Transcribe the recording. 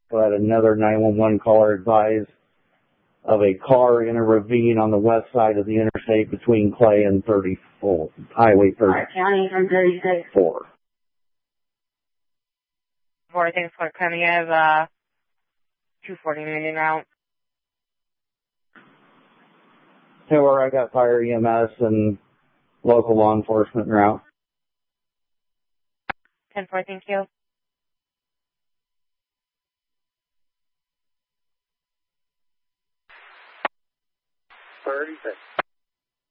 but another 911 caller advised of a car in a ravine on the west side of the interstate between Clay and 34, Highway 34. County from 36. 4. Thanks for coming in, 249 route. Taylor, I got fire EMS and local law enforcement route. 10-4, thank you. 36.